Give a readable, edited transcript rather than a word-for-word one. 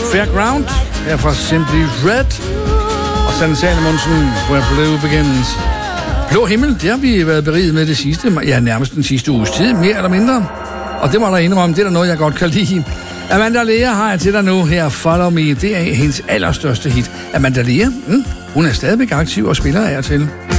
Fairground, her fra Simply Red. Og Sanne Salomonsen, Where Blue Begins. Blå himmel, det har vi været beriget med det sidste, ja, nærmest den sidste uges tid, mere eller mindre. Og det må der indrømme, det er der noget, jeg godt kan lide. Amanda Lea har jeg til dig nu her, Follow Me. Det er hendes allerstørste hit. Amanda Lea, hun er stadigvæk aktiv og spiller af og til.